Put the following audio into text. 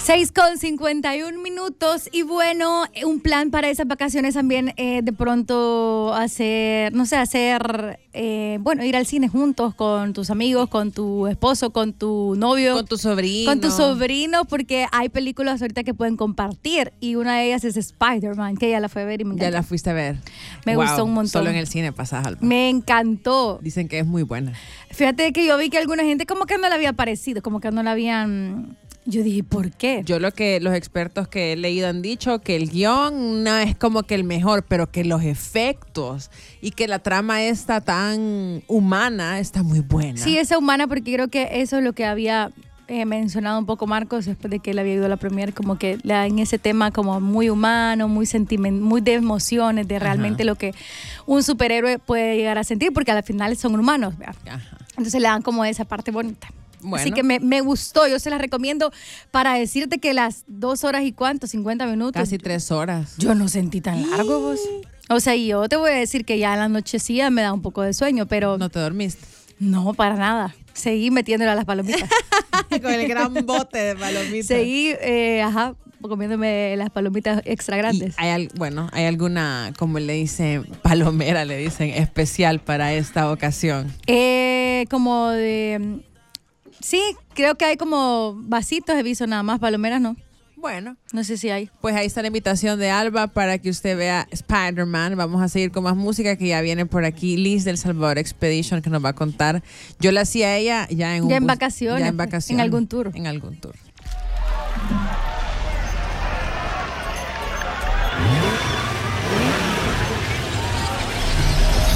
6:51 y bueno, un plan para esas vacaciones también de pronto hacer, no sé, bueno, ir al cine juntos con tus amigos, con tu esposo, con tu novio. Con tu sobrino. Con tu sobrino, porque hay películas ahorita que pueden compartir y una de ellas es Spider-Man, que ya la fue a ver y me encantó. Ya la fuiste a ver. Me gustó un montón. Solo en el cine pasás, Alba. Me encantó. Dicen que es muy buena. Fíjate que yo vi que alguna gente como que no la había parecido, como que no la habían... Yo dije, ¿por qué? Yo lo que los expertos que he leído han dicho que el guión no es como que el mejor, pero que los efectos y que la trama está tan humana, está muy buena. Sí, es humana porque creo que eso es lo que había mencionado un poco Marcos después de que él había ido a la premier, como que en ese tema como muy humano, muy muy de emociones, de realmente lo que un superhéroe puede llegar a sentir, porque al final son humanos, ¿verdad? Entonces le dan como esa parte bonita. Bueno. Así que me gustó, yo se las recomiendo para decirte que las 2 horas y cuánto, 50 minutos. Casi 3 horas. Yo no sentí tan largo, vos. O sea, y yo te voy a decir que ya en la nochecilla me da un poco de sueño, pero... ¿No te dormiste? No, para nada. Seguí metiéndole a las palomitas. Con el gran bote de palomitas. Seguí, comiéndome las palomitas extra grandes. Hay alguna, como le dicen, palomera, le dicen, especial para esta ocasión. Como de... Sí, creo que hay como vasitos, he visto nada más, palomeras no. Bueno. No sé si hay. Pues ahí está la invitación de Alba para que usted vea Spider-Man. Vamos a seguir con más música que ya viene por aquí. Liz del Salvador Expedition que nos va a contar. Yo la hacía a ella ya en vacaciones. Ya en vacaciones. En algún tour. En algún tour.